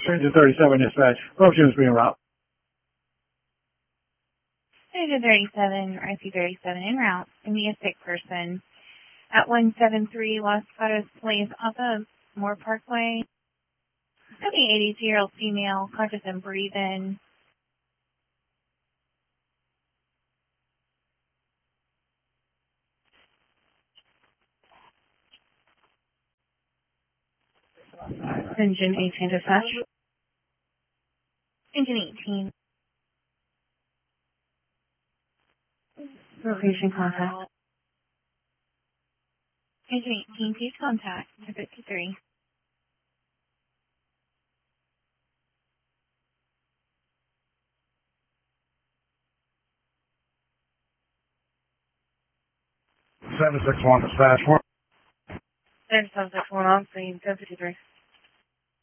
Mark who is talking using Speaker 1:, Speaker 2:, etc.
Speaker 1: Engine 37 dispatch. Approach units being route.
Speaker 2: Engine 37, RC-37 en route. Give me a sick person at 173 Los Gatos Place off of Moore Parkway. Could be 82-year-old female, conscious and breathing. Engine 18 dispatch. Engine 18. Location contact. Engine 18, please contact 53.
Speaker 1: Seven six one dispatch.
Speaker 2: 761 on scene, 1053.